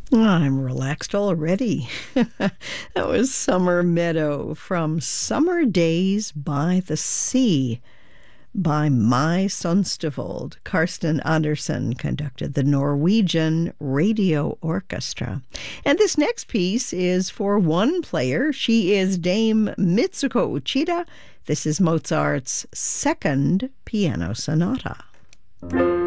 I'm relaxed already. That was Summer Meadow from Summer Days by the Sea by My Sonstevold. Karsten Andersen conducted the Norwegian Radio Orchestra. And this next piece is for one player. She is Dame Mitsuko Uchida. This is Mozart's Second Piano Sonata.